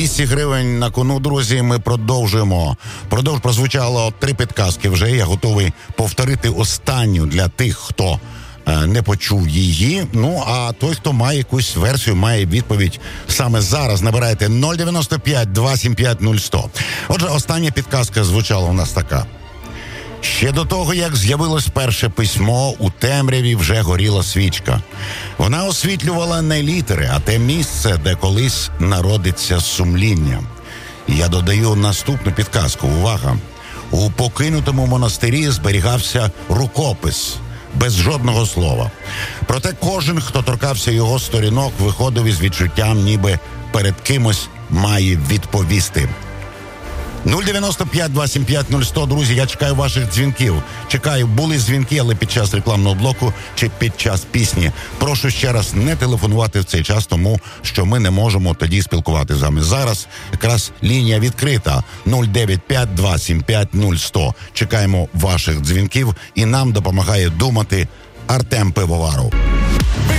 200 гривень на кону, друзі. Ми продовжуємо. Прозвучало 3 підказки вже. Я готовий повторити останню для тих, хто не почув її. Ну, а той, хто має якусь версію, має відповідь саме зараз. Набирайте 095-275-0100. Отже, остання підказка звучала у нас така. Ще до того, як з'явилось перше письмо, у темряві вже горіла свічка. Вона освітлювала не літери, а те місце, де колись народиться сумління. Я додаю наступну підказку. Увага! У покинутому монастирі зберігався рукопис, без жодного слова. Проте кожен, хто торкався його сторінок, виходив із відчуттям, ніби перед кимось має відповісти. 095-275-0100, друзі, я чекаю ваших дзвінків. Чекаю, були дзвінки, але під час рекламного блоку чи під час пісні. Прошу ще раз не телефонувати в цей час, тому що ми не можемо тоді спілкувати з вами. Зараз якраз лінія відкрита 095-275-0100. Чекаємо ваших дзвінків і нам допомагає думати Артем Пивоваров.